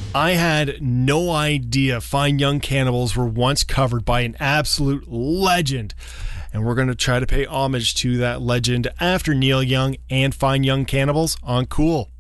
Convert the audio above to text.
I had no idea Fine Young Cannibals were once covered by an absolute legend. And we're going to try to pay homage to that legend after Neil Young and Fine Young Cannibals on Cool.